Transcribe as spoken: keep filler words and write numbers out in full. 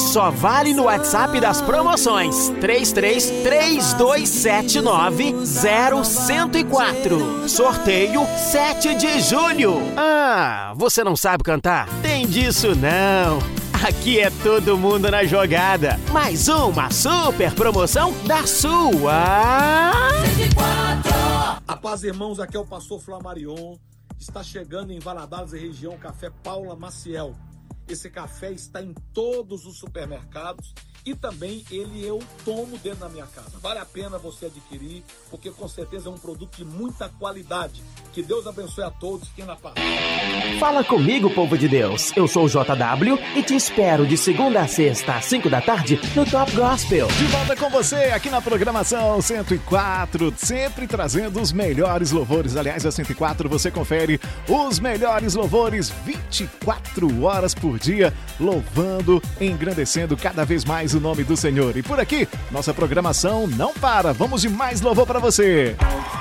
Só vale no WhatsApp das promoções três três três dois sete nove zero um zero quatro. Sorteio sete de julho. Ah, você não sabe cantar? Tem disso não. Aqui é todo mundo na jogada. Mais uma super promoção da sua cento e quatro. A paz, irmãos, aqui é o pastor Flamarion. Está chegando em Valadares e região Café Paula Maciel. Esse café está em todos os supermercados e também ele eu tomo dentro da minha casa. Vale a pena você adquirir, porque com certeza é um produto de muita qualidade. Que Deus abençoe a todos. Fiquem na paz. Fala comigo, povo de Deus. Eu sou o J W e te espero de segunda a sexta às cinco da tarde no Top Gospel. De volta com você aqui na programação cento e quatro, sempre trazendo os melhores louvores. Aliás, a cento e quatro você confere os melhores louvores vinte e quatro horas por dia, louvando, engrandecendo cada vez mais o nome do Senhor. E por aqui, nossa programação não para. Vamos de mais louvor para você.